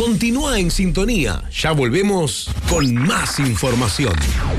Continúa en sintonía. Ya volvemos con más información.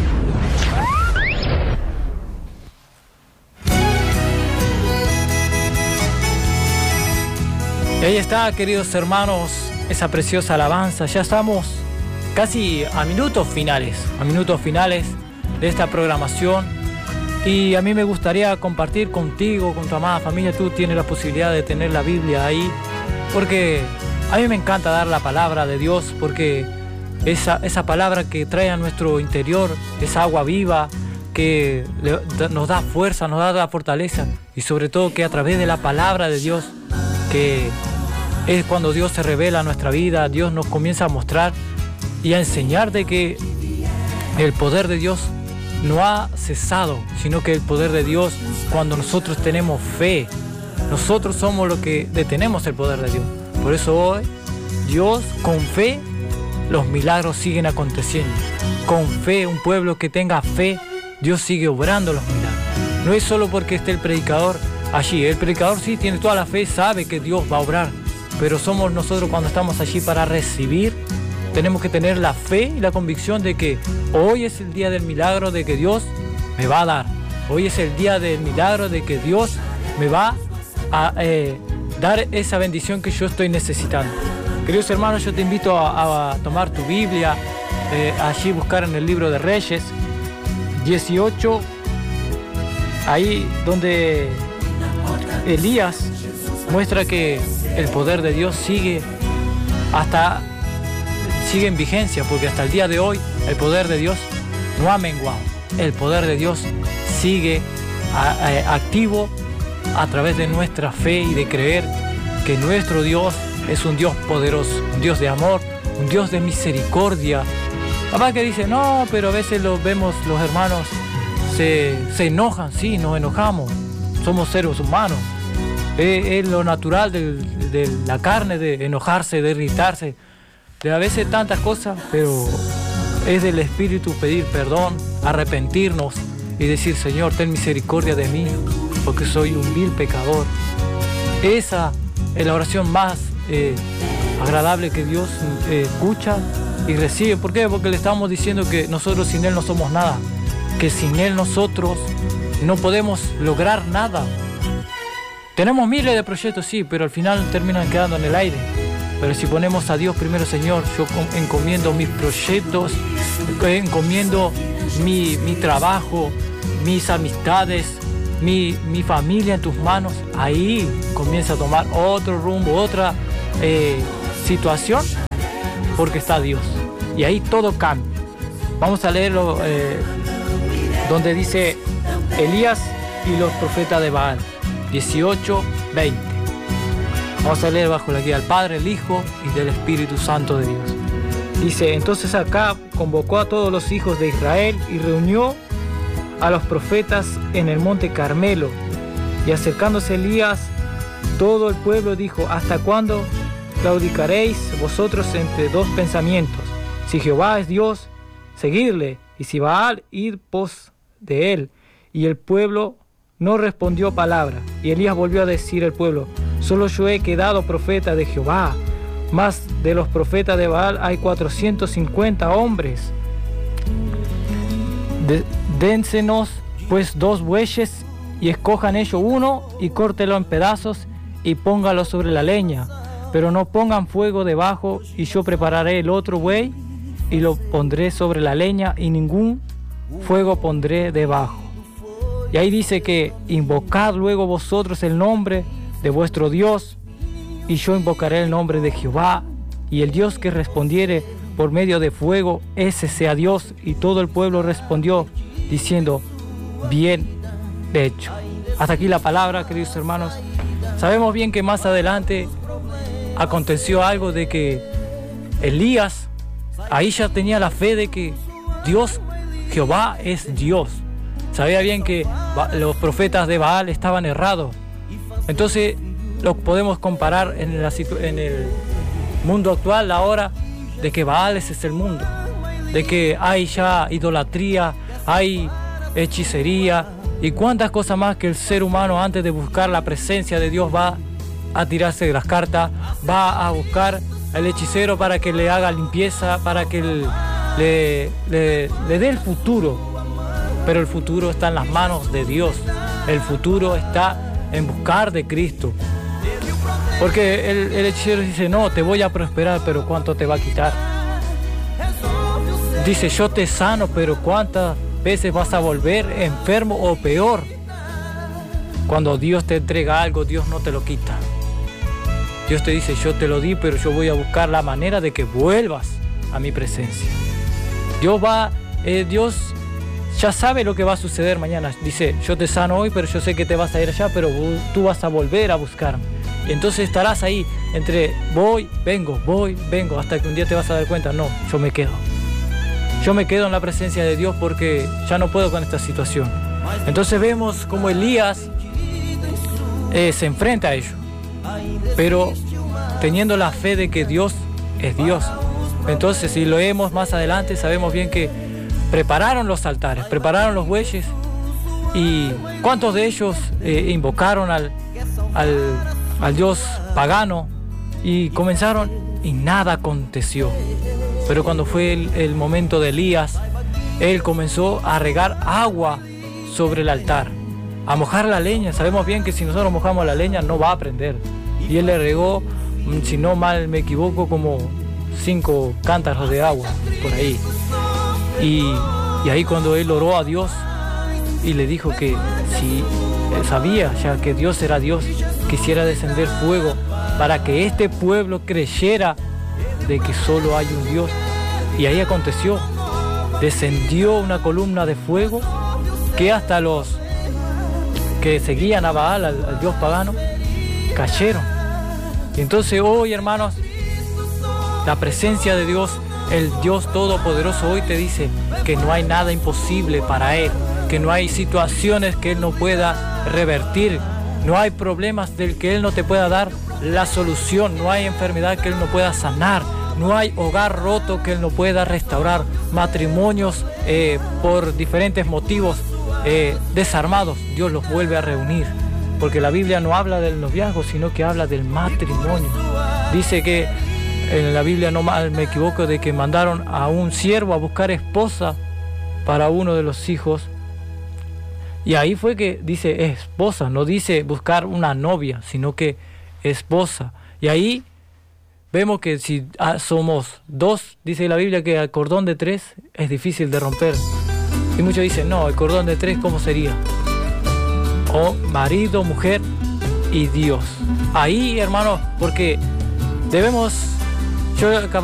Y ahí está, queridos hermanos, esa preciosa alabanza. Ya estamos casi a minutos finales de esta programación. Y a mí me gustaría compartir contigo, con tu amada familia. Tú tienes la posibilidad de tener la Biblia ahí, porque a mí me encanta dar la palabra de Dios, porque esa palabra que trae a nuestro interior, esa agua viva, que nos da fuerza, nos da la fortaleza, y sobre todo que a través de la palabra de Dios, que es cuando Dios se revela a nuestra vida, Dios nos comienza a mostrar y a enseñar de que el poder de Dios no ha cesado, sino que el poder de Dios, cuando nosotros tenemos fe, nosotros somos los que detenemos el poder de Dios. Por eso hoy, Dios, con fe, los milagros siguen aconteciendo. Con fe, un pueblo que tenga fe, Dios sigue obrando los milagros. No es solo porque esté el predicador allí. El predicador sí tiene toda la fe, sabe que Dios va a obrar, pero somos nosotros cuando estamos allí para recibir. Tenemos que tener la fe y la convicción de que hoy es el día del milagro, de que Dios me va a dar. Hoy es el día del milagro, de que Dios me va a dar esa bendición que yo estoy necesitando. Queridos hermanos, yo te invito a tomar tu Biblia, allí buscar en el libro de Reyes 18, ahí donde Elías muestra que el poder de Dios sigue en vigencia, porque hasta el día de hoy el poder de Dios no ha menguado. El poder de Dios sigue activo a través de nuestra fe y de creer que nuestro Dios es un Dios poderoso, un Dios de amor, un Dios de misericordia. Papá que dice, no, pero a veces vemos los hermanos se enojan. Sí, nos enojamos, somos seres humanos. Es lo natural de la carne, de enojarse, de irritarse, de a veces tantas cosas, pero es del Espíritu pedir perdón, arrepentirnos y decir, Señor, ten misericordia de mí, porque soy un vil pecador. Esa es la oración más agradable que Dios escucha y recibe. ¿Por qué? Porque le estamos diciendo que nosotros sin Él no somos nada, que sin Él nosotros no podemos lograr nada. Tenemos miles de proyectos, sí, pero al final terminan quedando en el aire. Pero si ponemos a Dios primero, Señor, yo encomiendo mis proyectos, encomiendo mi trabajo, mis amistades, mi familia en tus manos, ahí comienza a tomar otro rumbo, otra situación, porque está Dios. Y ahí todo cambia. Vamos a leerlo donde dice Elías y los profetas de Baal, 18:20. Vamos a leer bajo la guía del Padre, el Hijo y del Espíritu Santo de Dios. Dice, entonces Acab convocó a todos los hijos de Israel y reunió a los profetas en el monte Carmelo. Y acercándose Elías, todo el pueblo dijo, ¿hasta cuándo claudicaréis vosotros entre dos pensamientos? Si Jehová es Dios, seguidle, y si Baal, id pos de él. Y el pueblo no respondió palabra. Y Elías volvió a decir al pueblo, solo yo he quedado profeta de Jehová, mas de los profetas de Baal hay 450 hombres. Dénsenos pues 2 bueyes y escojan ellos uno y córtelo en pedazos y póngalo sobre la leña, pero no pongan fuego debajo, y yo prepararé el otro buey y lo pondré sobre la leña y ningún fuego pondré debajo. Y ahí dice que invocad luego vosotros el nombre de vuestro Dios, y yo invocaré el nombre de Jehová, y el Dios que respondiere por medio de fuego, ese sea Dios. Y todo el pueblo respondió diciendo, bien hecho. Hasta aquí la palabra, queridos hermanos. Sabemos bien que más adelante aconteció algo de que Elías ahí ya tenía la fe de que Dios, Jehová es Dios. Sabía bien que los profetas de Baal estaban errados. Entonces lo podemos comparar en el mundo actual ahora, de que Baal es el mundo, de que hay ya idolatría, hay hechicería y cuántas cosas más, que el ser humano antes de buscar la presencia de Dios va a tirarse de las cartas, va a buscar al hechicero para que le haga limpieza, para que le dé el futuro. Pero el futuro está en las manos de Dios. El futuro está en buscar de Cristo. Porque el hechicero dice, no, te voy a prosperar, pero ¿cuánto te va a quitar? Dice, yo te sano, pero ¿cuántas veces vas a volver enfermo o peor? Cuando Dios te entrega algo, Dios no te lo quita. Dios te dice, yo te lo di, pero yo voy a buscar la manera de que vuelvas a mi presencia. Dios ya sabe lo que va a suceder mañana. Dice, yo te sano hoy, pero yo sé que te vas a ir allá, pero tú vas a volver a buscarme. Y entonces estarás ahí entre voy, vengo, hasta que un día te vas a dar cuenta, no, yo me quedo. Yo me quedo en la presencia de Dios porque ya no puedo con esta situación. Entonces vemos como Elías se enfrenta a ello, pero teniendo la fe de que Dios es Dios. Entonces, si lo leemos más adelante, sabemos bien que prepararon los altares, prepararon los bueyes, y cuántos de ellos invocaron al Dios pagano y comenzaron y nada aconteció. Pero cuando fue el momento de Elías, él comenzó a regar agua sobre el altar, a mojar la leña. Sabemos bien que si nosotros mojamos la leña no va a prender. Y él le regó, si no mal me equivoco, como 5 cántaros de agua por ahí. Y ahí cuando él oró a Dios y le dijo que si sabía ya que Dios era Dios, quisiera descender fuego para que este pueblo creyera de que solo hay un Dios. Y ahí aconteció, descendió una columna de fuego que hasta los que seguían a Baal, al Dios pagano, cayeron. Y entonces hoy, hermanos, la presencia de Dios, el Dios Todopoderoso, hoy te dice que no hay nada imposible para Él, que no hay situaciones que Él no pueda revertir, no hay problemas del que Él no te pueda dar la solución, no hay enfermedad que Él no pueda sanar, no hay hogar roto que Él no pueda restaurar, matrimonios por diferentes motivos desarmados, Dios los vuelve a reunir, porque la Biblia no habla del noviazgo, sino que habla del matrimonio. Dice que en la Biblia, no mal me equivoco, de que mandaron a un siervo a buscar esposa para uno de los hijos. Y ahí fue que dice esposa, no dice buscar una novia, sino que esposa. Y ahí vemos que si somos 2, dice la Biblia que el cordón de 3 es difícil de romper. Y muchos dicen, no, el cordón de 3, ¿cómo sería? O marido, mujer y Dios. Ahí, hermano, porque debemos...